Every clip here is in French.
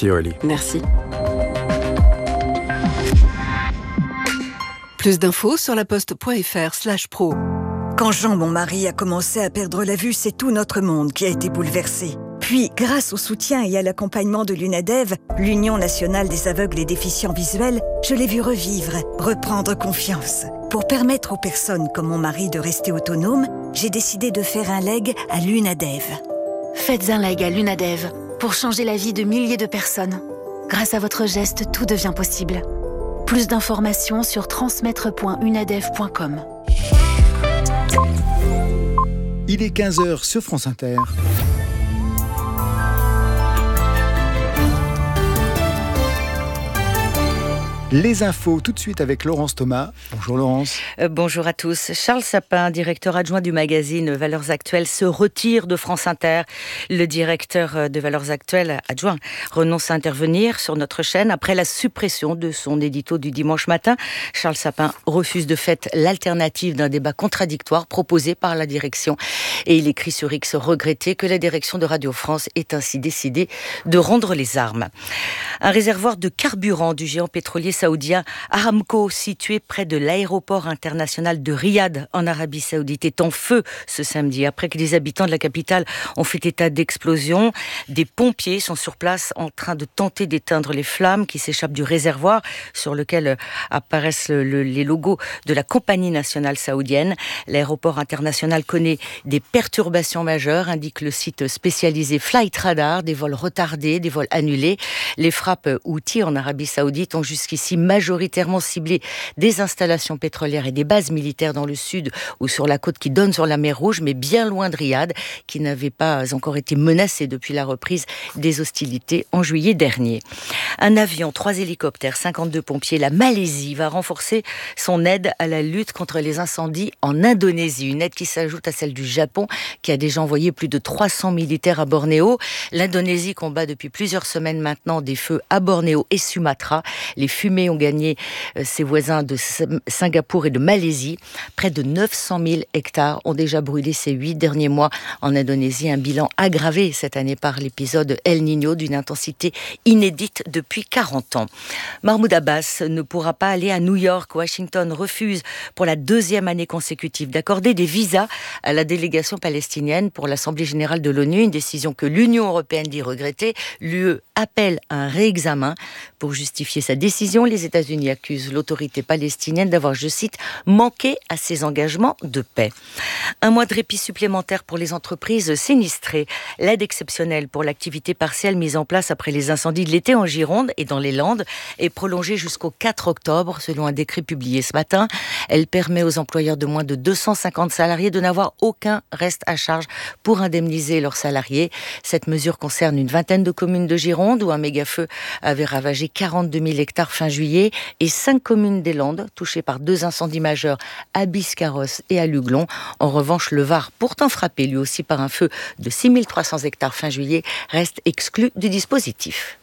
Merci Aurélie. Merci. Plus d'infos sur laposte.fr/pro. Quand Jean, mon mari, a commencé à perdre la vue, c'est tout notre monde qui a été bouleversé. Puis, grâce au soutien et à l'accompagnement de l'UNADEV, l'Union nationale des aveugles et déficients visuels, je l'ai vu revivre, reprendre confiance. Pour permettre aux personnes comme mon mari de rester autonomes, j'ai décidé de faire un leg à l'UNADEV. Faites un leg à l'UNADEV pour changer la vie de milliers de personnes. Grâce à votre geste, tout devient possible. Plus d'informations sur transmettre.unadev.com. Il est 15h sur France Inter. Les infos tout de suite avec Laurence Thomas. Bonjour Laurence. Bonjour à tous. Charles Sapin, directeur adjoint du magazine Valeurs Actuelles, se retire de France Inter. Le directeur de Valeurs Actuelles adjoint renonce à intervenir sur notre chaîne après la suppression de son édito du dimanche matin. Charles Sapin refuse de fait l'alternative d'un débat contradictoire proposé par la direction. Et il écrit sur X regretter que la direction de Radio France ait ainsi décidé de rendre les armes. Un réservoir de carburant du géant pétrolier saoudien Aramco, situé près de l'aéroport international de Riyad en Arabie Saoudite, est en feu ce samedi. Après que les habitants de la capitale ont fait état d'explosion, des pompiers sont sur place en train de tenter d'éteindre les flammes qui s'échappent du réservoir sur lequel apparaissent les logos de la compagnie nationale saoudienne. L'aéroport international connaît des perturbations majeures, indique le site spécialisé Flight Radar, des vols retardés, des vols annulés. Les frappes Houthis en Arabie Saoudite ont jusqu'ici majoritairement ciblé des installations pétrolières et des bases militaires dans le sud ou sur la côte qui donne sur la mer Rouge, mais bien loin de Riyad, qui n'avait pas encore été menacée depuis la reprise des hostilités en juillet dernier. Un avion, 3 hélicoptères, 52 pompiers. La Malaisie va renforcer son aide à la lutte contre les incendies en Indonésie. Une aide qui s'ajoute à celle du Japon, qui a déjà envoyé plus de 300 militaires à Bornéo. L'Indonésie combat depuis plusieurs semaines maintenant des feux à Bornéo et Sumatra. Les fumées ont gagné ses voisins de Singapour et de Malaisie. Près de 900 000 hectares ont déjà brûlé ces 8 derniers mois en Indonésie. Un bilan aggravé cette année par l'épisode El Niño d'une intensité inédite depuis 40 ans. Mahmoud Abbas ne pourra pas aller à New York. Washington refuse pour la 2e année consécutive d'accorder des visas à la délégation palestinienne pour l'Assemblée générale de l'ONU. Une décision que l'Union européenne dit regretter. L'UE appelle à un réexamen. Pour justifier sa décision, les États-Unis accusent l'autorité palestinienne d'avoir, je cite, manqué à ses engagements de paix. Un mois de répit supplémentaire pour les entreprises sinistrées. L'aide exceptionnelle pour l'activité partielle mise en place après les incendies de l'été en Gironde et dans les Landes est prolongée jusqu'au 4 octobre, selon un décret publié ce matin. Elle permet aux employeurs de moins de 250 salariés de n'avoir aucun reste à charge pour indemniser leurs salariés. Cette mesure concerne une vingtaine de communes de Gironde où un méga-feu avait ravagé 42 000 hectares fin juillet et 5 communes des Landes touchées par 2 incendies majeurs à Biscarrosse et à Luglon. En revanche, le Var, pourtant frappé lui aussi par un feu de 6 300 hectares fin juillet, reste exclu du dispositif.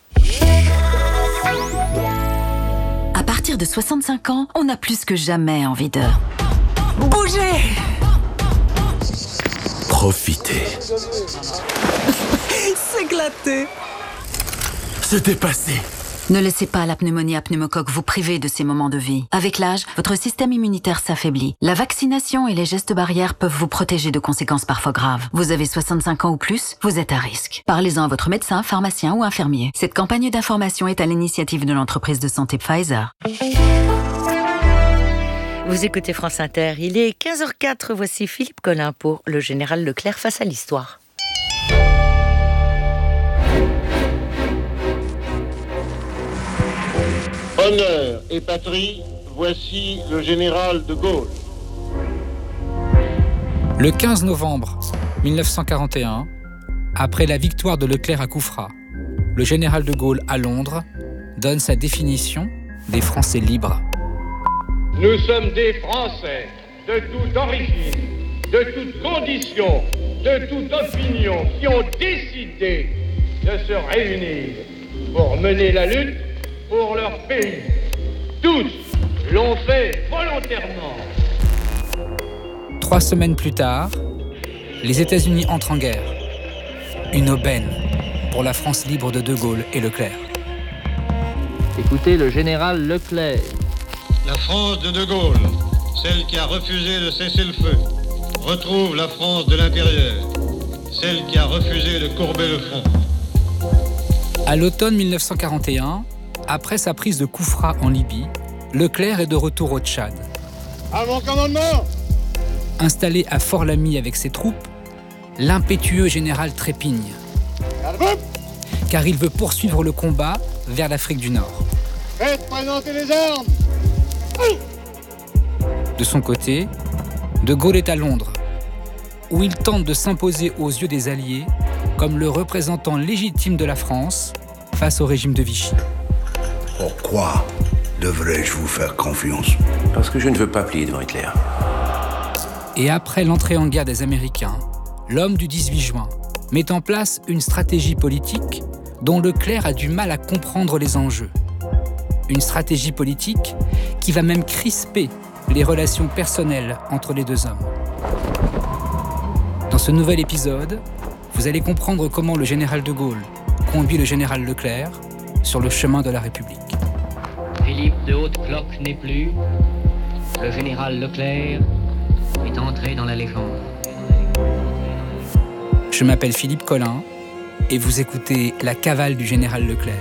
À partir de 65 ans, on a plus que jamais envie de bouger. Profitez. S'éclater. Se dépasser. Ne laissez pas la pneumonie à pneumocoque vous priver de ces moments de vie. Avec l'âge, votre système immunitaire s'affaiblit. La vaccination et les gestes barrières peuvent vous protéger de conséquences parfois graves. Vous avez 65 ans ou plus, vous êtes à risque. Parlez-en à votre médecin, pharmacien ou infirmier. Cette campagne d'information est à l'initiative de l'entreprise de santé Pfizer. Vous écoutez France Inter, il est 15h04, voici Philippe Collin pour le général Leclerc face à l'histoire. Honneur et patrie, voici le général de Gaulle. Le 15 novembre 1941, après la victoire de Leclerc à Koufra, le général de Gaulle à Londres donne sa définition des Français libres. Nous sommes des Français de toute origine, de toute condition, de toute opinion qui ont décidé de se réunir pour mener la lutte pour leur pays. Tous l'ont fait volontairement. 3 semaines plus tard, les États-Unis entrent en guerre. Une aubaine pour la France libre de De Gaulle et Leclerc. Écoutez le général Leclerc. La France de Gaulle, celle qui a refusé de cesser le feu, retrouve la France de l'intérieur, celle qui a refusé de courber le front. À l'automne 1941, après sa prise de Koufra en Libye, Leclerc est de retour au Tchad. À mon commandement! Installé à Fort-Lamy avec ses troupes, l'impétueux général trépigne. Car il veut poursuivre le combat vers l'Afrique du Nord. Faites présenter les armes! De son côté, De Gaulle est à Londres, où il tente de s'imposer aux yeux des Alliés comme le représentant légitime de la France face au régime de Vichy. Pourquoi devrais-je vous faire confiance? Parce que je ne veux pas plier devant Hitler. Et après l'entrée en guerre des Américains, l'homme du 18 juin met en place une stratégie politique dont Leclerc a du mal à comprendre les enjeux. Une stratégie politique qui va même crisper les relations personnelles entre les deux hommes. Dans ce nouvel épisode, vous allez comprendre comment le général de Gaulle conduit le général Leclerc sur le chemin de la République. Philippe de Haute-Cloque n'est plus. Le général Leclerc est entré dans la légende. Je m'appelle Philippe Collin et vous écoutez La cavale du général Leclerc.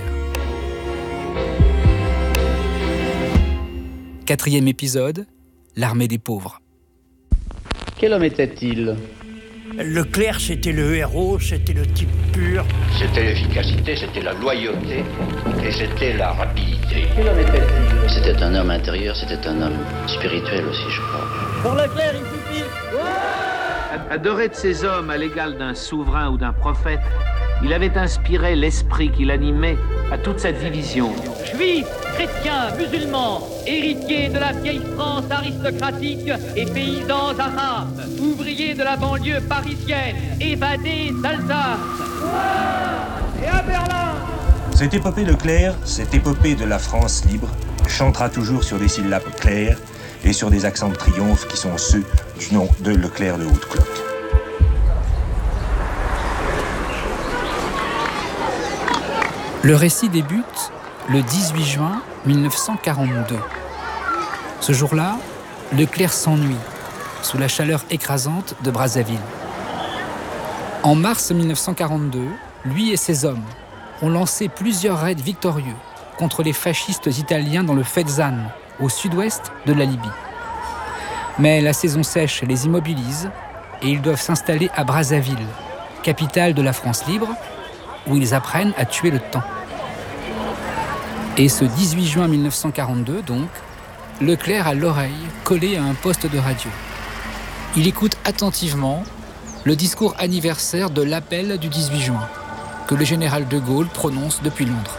4e épisode, l'armée des pauvres. Quel homme était-il? Leclerc, c'était le héros, c'était le type pur. C'était l'efficacité, c'était la loyauté et c'était la rapidité. Quel homme était-il? C'était un homme intérieur, c'était un homme spirituel aussi, je crois. Pour Leclerc, il suffit. Adoré de ces hommes à l'égal d'un souverain ou d'un prophète, il avait inspiré l'esprit qui l'animait à toute sa division. Juifs, chrétiens, musulmans, héritiers de la vieille France aristocratique et paysans arabes, ouvriers de la banlieue parisienne, évadés d'Alsace. Et à Berlin! Cette épopée Leclerc, cette épopée de la France libre, chantera toujours sur des syllabes claires et sur des accents de triomphe qui sont ceux du nom de Leclerc de Haute-Cloque. Le récit débute le 18 juin 1942. Ce jour-là, Leclerc s'ennuie sous la chaleur écrasante de Brazzaville. En mars 1942, lui et ses hommes ont lancé plusieurs raids victorieux contre les fascistes italiens dans le Fezzan, au sud-ouest de la Libye. Mais la saison sèche les immobilise et ils doivent s'installer à Brazzaville, capitale de la France libre, où ils apprennent à tuer le temps. Et ce 18 juin 1942, donc, Leclerc a l'oreille collée à un poste de radio. Il écoute attentivement le discours anniversaire de l'appel du 18 juin, que le général de Gaulle prononce depuis Londres.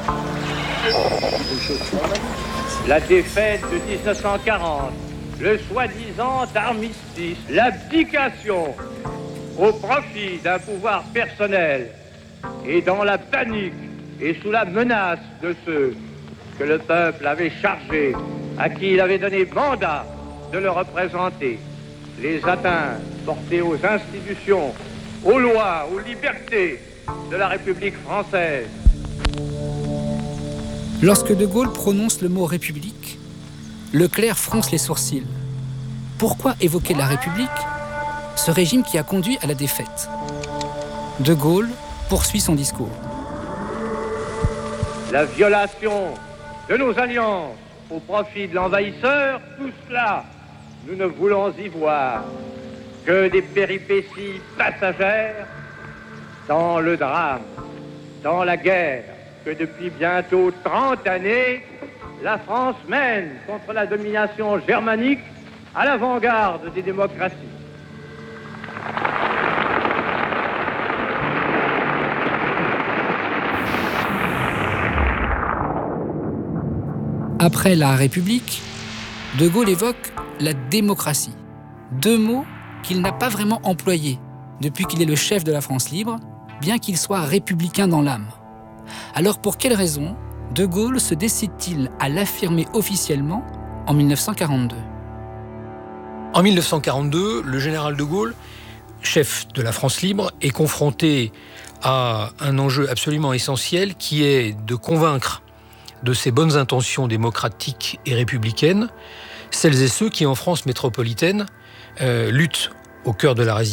La défaite de 1940, le soi-disant armistice, l'abdication au profit d'un pouvoir personnel et dans la panique et sous la menace de ceux que le peuple avait chargés, à qui il avait donné mandat de le représenter, les atteintes portées aux institutions, aux lois, aux libertés de la République française. Lorsque de Gaulle prononce le mot « République », Leclerc fronce les sourcils. Pourquoi évoquer la République, ce régime qui a conduit à la défaite? De Gaulle poursuit son discours. La violation de nos alliances au profit de l'envahisseur, tout cela, nous ne voulons y voir que des péripéties passagères dans le drame, dans la guerre que depuis bientôt 30 années, la France mène contre la domination germanique à l'avant-garde des démocraties. Après la République, de Gaulle évoque la démocratie. Deux mots qu'il n'a pas vraiment employés depuis qu'il est le chef de la France libre, bien qu'il soit républicain dans l'âme. Alors pour quelle raison de Gaulle se décide-t-il à l'affirmer officiellement en 1942 ? En 1942, le général de Gaulle, chef de la France libre, est confronté à un enjeu absolument essentiel qui est de convaincre de ces bonnes intentions démocratiques et républicaines celles et ceux qui, en France métropolitaine, luttent au cœur de la résistance